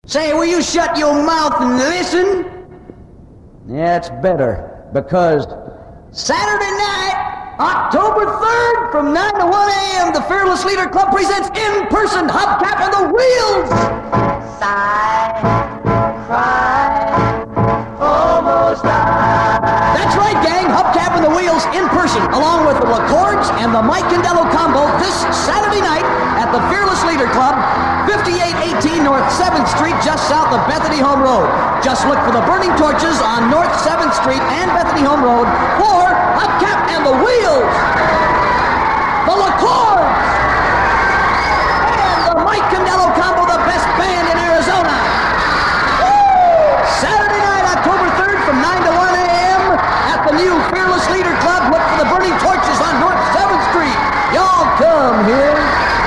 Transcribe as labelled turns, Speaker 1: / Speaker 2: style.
Speaker 1: Say, will you shut your mouth and listen? Yeah, it's better, because Saturday night, October 3rd, from 9 to 1 a.m., the Fearless Leader Club presents in-person Hubcap and the Wheels.
Speaker 2: Sigh, cry, almost die.
Speaker 1: That's right, gang. Hubcap and the Wheels in person, along with the LaCords and the Mike Condello combo this Saturday night at the Fearless Leader Club, 5818 North 7th Street, just south of Bethany Home Road. Just look for the burning torches on North 7th Street and Bethany Home Road for Hubcap and the Wheels. The LaCords.